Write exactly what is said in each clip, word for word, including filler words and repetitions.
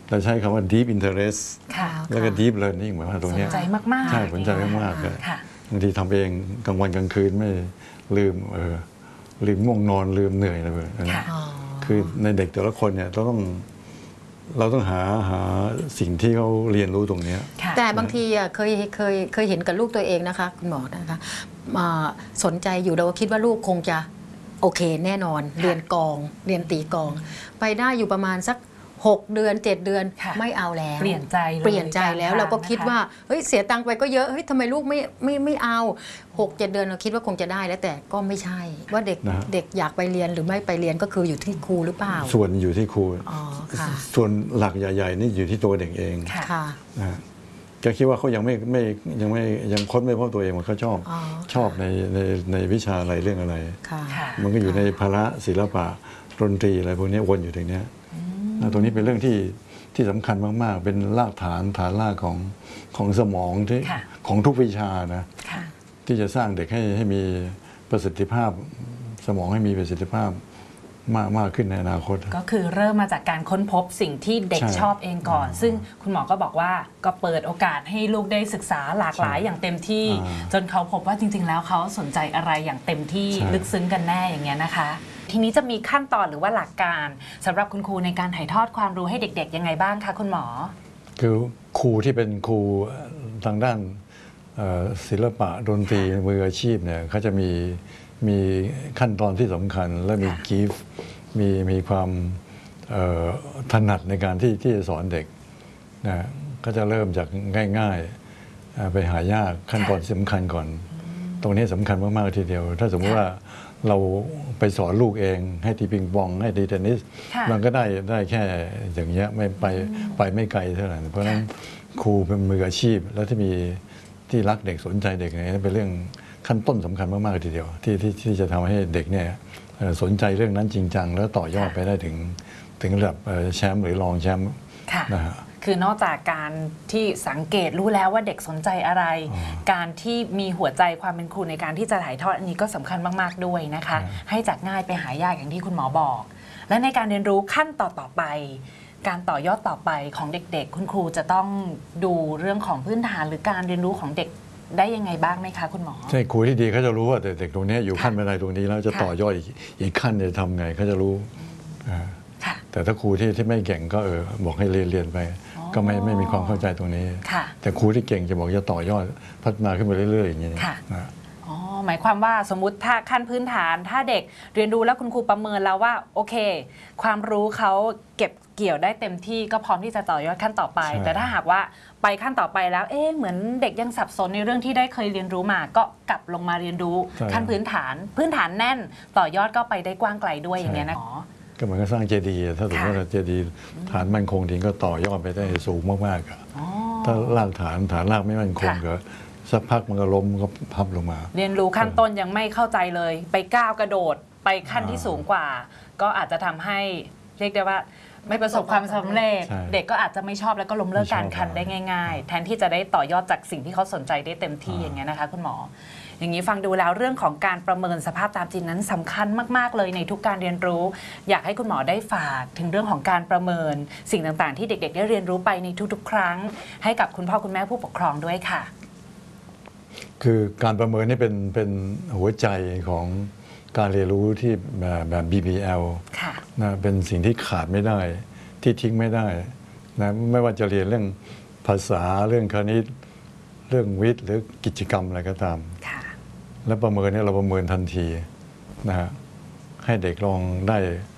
เราใช้คำว่า deep interest แล้วก็ deep learning หมายความว่าตรงนี้สนใจมากๆใช่สนใจมากๆเลยบางทีทำเองกลางวันกลางคืนไม่ลืมเออลืมง่วงนอนลืมเหนื่อยอะไรแบบนี้คือในเด็กแต่ละคนเนี่ยเราต้องเราต้องหาหาสิ่งที่เขาเรียนรู้ตรงนี้แต่บางทีเคยเคยเคยเห็นกับลูกตัวเองนะคะคุณหมอนะคะสนใจอยู่เราก็คิดว่าลูกคงจะโอเคแน่นอนเรียนกองเรียนตีกองไปได้อยู่ประมาณสักหกเดือนเจ็ดเดือนไม่เอาแล้วเปลี่ยนใจเปลี่ยนใจแล้วเราก็คิดว่าเฮ้ยเสียตังค์ไปก็เยอะเฮ้ยทำไมลูกไม่ไม่ไม่เอาหกเจ็ดเดือนเราคิดว่าคงจะได้แล้วแต่ก็ไม่ใช่ว่าเด็กเด็กอยากไปเรียนหรือไม่ไปเรียนก็คืออยู่ที่ครูหรือเปล่าส่วนอยู่ที่ครูส่วนหลักใหญ่ๆนี่อยู่ที่ตัวเด็กเองนะจะคิดว่าเขายังไม่ไม่ยังไม่ยังค้นไม่พบตัวเองว่าเขาชอบชอบในในในวิชาอะไรเรื่องอะไรมันก็อยู่ในภาระศิลปะดนตรีอะไรพวกนี้วนอยู่ตรงนี้ตรงนี้เป็นเรื่องที่ที่สำคัญมากๆเป็นรากฐานฐานรากของของสมองที่ของทุกวิชานะที่จะสร้างเด็กให้ให้มีประสิทธิภาพสมองให้มีประสิทธิภาพมากมากขึ้นในอนาคตก็คือเริ่มมาจากการค้นพบสิ่งที่เด็กชอบเองก่อนซึ่งคุณหมอก็บอกว่าก็เปิดโอกาสให้ลูกได้ศึกษาหลากหลายอย่างเต็มที่จนเขาพบว่าจริงๆแล้วเขาสนใจอะไรอย่างเต็มที่ลึกซึ้งกันแน่อย่างเงี้ยนะคะทีนี้จะมีขั้นตอนหรือว่าหลักการสำหรับคุณครูในการถ่ายทอดความรู้ให้เด็กๆยังไงบ้างคะคุณหมอคือครูที่เป็นครูทางด้านศิลปะดนตรีมืออาชีพเนี่ยเขาจะมีมีขั้นตอนที่สำคัญและมีกีฟมีมีความถนัดในการที่ที่จะสอนเด็กนะก็จะเริ่มจากง่ายๆไปหายากขั้นตอนสำคัญก่อนตรงนี้สำคัญมากๆทีเดียวถ้าสมมติว่าเราไปสอนลูกเองให้ตีปิงปองให้ตีเทนนิสมันก็ได้ได้แค่อย่างเงี้ยไม่ไปไปไม่ไกลเท่าไหร่เพราะฉะนั้นครูเป็นมืออาชีพแล้วที่มีที่รักเด็กสนใจเด็กเนี่ยเป็นเรื่องขั้นต้นสำคัญมากๆทีเดียวที่ที่ที่จะทำให้เด็กเนี่ยสนใจเรื่องนั้นจริงจังแล้วต่อยอดไปได้ถึงถึงระดับแชมป์หรือรองแชมป์นะฮะคือนอกจากการที่สังเกตรู้แล้วว่าเด็กสนใจอะไรการที่มีหัวใจความเป็นครูในการที่จะถ่ายทอดอันนี้ก็สำคัญมากๆด้วยนะคะให้จากง่ายไปหายากอย่างที่คุณหมอบอกและในการเรียนรู้ขั้นต่อต่อไปการต่อยอดต่อไปของเด็กๆคุณครูจะต้องดูเรื่องของพื้นฐานหรือการเรียนรู้ของเด็กได้ยังไงบ้างไหมคะคุณหมอใช่ครูที่ดีเขาจะรู้ว่าเด็กตรงนี้อยู่ขั้นบันไดตรงนี้แล้วจะต่อยอดอีกขั้นจะทำไงเขาจะรู้แต่ถ้าครูที่ที่ไม่เก่งก็เออบอกให้เรียนเรียนไปก็ไม่ไม่มีความเข้าใจตรงนี้แต่ครูที่เก่งจะบอกจะต่อยอดพัฒนาขึ้นไปเรื่อยๆอย่างนี้นะอ๋อหมายความว่าสมมุติถ้าขั้นพื้นฐานถ้าเด็กเรียนรู้แล้วคุณครูประเมินแล้วว่าโอเคความรู้เขาเก็บเกี่ยวได้เต็มที่ก็พร้อมที่จะต่อยอดขั้นต่อไปแต่ถ้าหากว่าไปขั้นต่อไปแล้วเอ๊ะเหมือนเด็กยังสับสนในเรื่องที่ได้เคยเรียนรู้มาก็กลับลงมาเรียนรู้ขั้นพื้นฐานพื้นฐานแน่นต่อยอดก็ไปได้กว้างไกลด้วยอย่างเงี้ยนะก็เหมือนกับสร้างเจดีย์ถ้าสมมติว่าเจดีย์ฐานมั่นคงทิ้งก็ต่อยอดไปได้สูงมากๆถ้ารากฐานฐานรากไม่มั่นคงก็สักพักมันก็ล้มก็พับลงมาเรียนรู้ขั้นต้นยังไม่เข้าใจเลยไปก้าวกระโดดไปขั้นที่สูงกว่าก็อาจจะทำให้เรียกได้ว่าไม่ประสบความสำเร็จเด็กก็อาจจะไม่ชอบแล้วก็ล้มเลิกการคันได้ง่ายๆแทนที่จะได้ต่อยอดจากสิ่งที่เขาสนใจได้เต็มที่อย่างเงี้ยนะคะคุณหมออย่างนี้ฟังดูแล้วเรื่องของการประเมินสภาพตามจริงนั้นสำคัญมากๆเลยในทุกการเรียนรู้อยากให้คุณหมอได้ฝากถึงเรื่องของการประเมินสิ่งต่างๆที่เด็กๆได้เรียนรู้ไปในทุกๆครั้งให้กับคุณพ่อคุณแม่ผู้ปกครองด้วยค่ะคือการประเมินนี่เป็นเป็นหัวใจของการเรียนรู้ที่แบบ บี บี แอล นะเป็นสิ่งที่ขาดไม่ได้ที่ทิ้งไม่ได้นะไม่ว่าจะเรียนเรื่องภาษาเรื่องคณิตเรื่องวิทย์หรือกิจกรรมอะไรก็ตามและประเมินเนี่ยเราประเมินทันทีนะฮะให้เด็กลองได้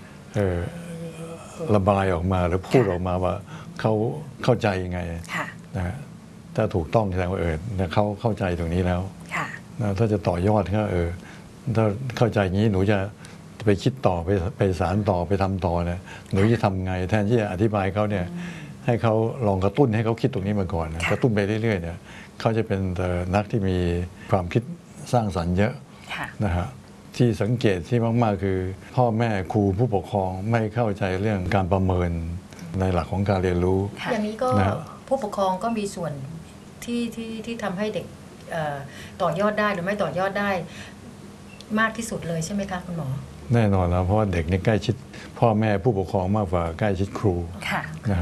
ระบายออกมาหรือพูดออกมาว่าเขาเข้าใจยังไงนะถ้าถูกต้องแสดงว่าเออเขาเข้าใจตรงนี้แล้วนะถ้าจะต่อยอดก็เออถ้าเข้าใจอย่างนี้หนูจะไปคิดต่อไปไปสารต่อไปทำต่อเนี่ยหนูจะทำไงแทนที่จะอธิบายเขาเนี่ยให้เขาลองกระตุ้นให้เขาคิดตรงนี้มาก่อนกระตุ้นไปเรื่อยๆเนี่ยเขาจะเป็นนักที่มีความคิดสร้างสรรค์เยอะนะฮะที่สังเกตที่มากๆคือพ่อแม่ครูผู้ปกครองไม่เข้าใจเรื่องการประเมินในหลักของการเรียนรู้อย่างนี้ก็ผู้ปกครองก็มีส่วนที่ที่ที่ทำให้เด็กต่อยอดได้หรือไม่ต่อยอดได้มากที่สุดเลยใช่ไหมคะคุณหมอแน่นอนแล้วเพราะว่าเด็กนี่ใกล้ชิดพ่อแม่ผู้ปกครองมากกว่าใกล้ชิดครูนะ